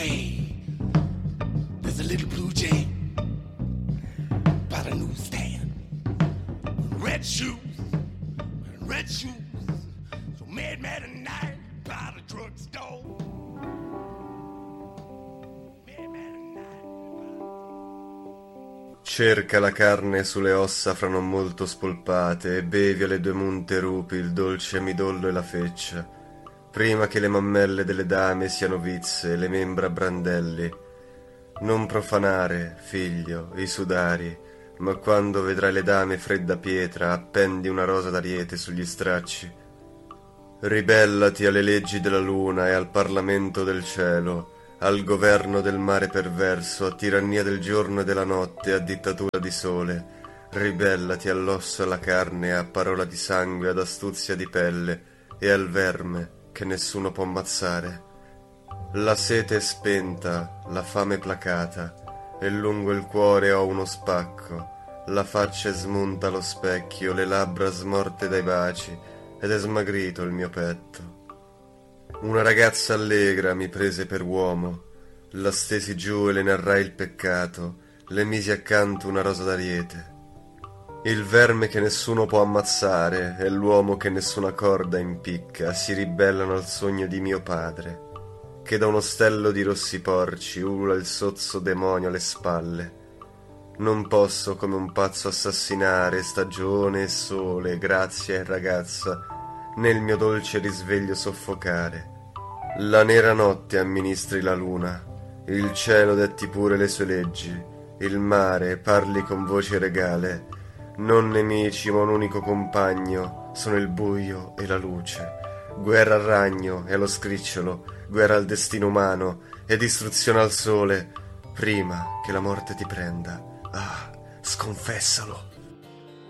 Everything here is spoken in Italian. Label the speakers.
Speaker 1: way. There's a little blue jay by the newsstand. Red shoes, so mad at night by the drugstore.
Speaker 2: Cerca la carne sulle ossa fra non molto spolpate e bevi alle 2 munte rupi il dolce midollo e la feccia, prima che le mammelle delle dame siano vizze e le membra brandelli. Non profanare, figlio, i sudari, ma quando vedrai le dame fredda pietra appendi una rosa d'ariete sugli stracci. Ribellati alle leggi della luna e al parlamento del cielo, al governo del mare perverso, a tirannia del giorno e della notte, a dittatura di sole. Ribellati all'osso e alla carne, a parola di sangue, ad astuzia di pelle e al verme che nessuno può ammazzare. La sete è spenta, la fame placata, e lungo il cuore ho uno spacco, la faccia è smunta allo specchio, le labbra smorte dai baci, ed è smagrito il mio petto. Una ragazza allegra mi prese per uomo, la stesi giù e le narrai il peccato, le misi accanto una rosa d'ariete. Il verme che nessuno può ammazzare e l'uomo che nessuna corda impicca si ribellano al sogno di mio padre, che da uno stello di rossi porci ulula il sozzo demonio alle spalle. Non posso come un pazzo assassinare stagione e sole, grazia e ragazza, né il mio dolce risveglio soffocare. La nera notte amministri la luna, il cielo detti pure le sue leggi, il mare parli con voce regale, non nemici ma un unico compagno, sono il buio e la luce. Guerra al ragno e allo scricciolo, guerra al destino umano e distruzione al sole, prima che la morte ti prenda. Ah, sconfessalo!